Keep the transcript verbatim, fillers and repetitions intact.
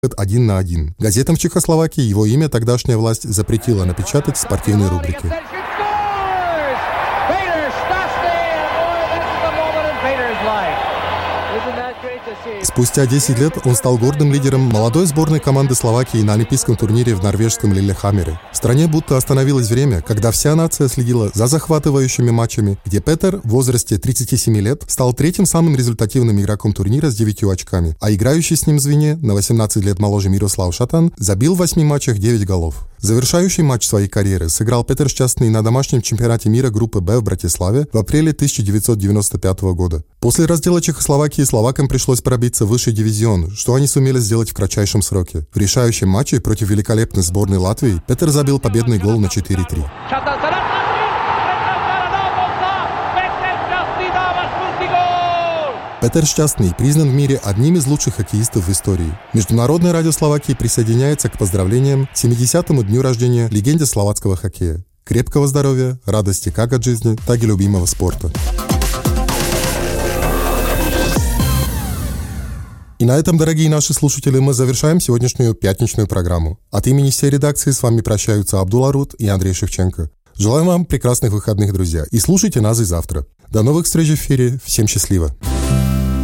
один на один. Газетам в Чехословакии его имя тогдашняя власть запретила напечатать в спортивной рубрике. Спустя десять лет он стал гордым лидером молодой сборной команды Словакии на олимпийском турнире в норвежском Лиллехаммере. В стране будто остановилось время, когда вся нация следила за захватывающими матчами, где Петер в возрасте тридцати семи лет стал третьим самым результативным игроком турнира с девятью очками, а играющий с ним в звене на восемнадцать лет моложе Мирослав Шатан забил в восьми матчах девять голов. Завершающий матч своей карьеры сыграл Петер Šťastný на домашнем чемпионате мира группы Б в Братиславе в апреле тысяча девятьсот девяносто пятого года. После раздела Чехословакии словакам пришлось пробиться в высший дивизион, что они сумели сделать в кратчайшем сроке. В решающем матче против великолепной сборной Латвии Петер забил победный гол на четыре три. Петер Šťastný признан в мире одним из лучших хоккеистов в истории. Международное радио Словакии присоединяется к поздравлениям к семидесятому дню рождения легенде словацкого хоккея. Крепкого здоровья, радости как от жизни, так и любимого спорта. И на этом, дорогие наши слушатели, мы завершаем сегодняшнюю пятничную программу. От имени всей редакции с вами прощаются Абдул Арут и Андрей Шевченко. Желаем вам прекрасных выходных, друзья, и слушайте нас и завтра. До новых встреч в эфире. Всем счастливо.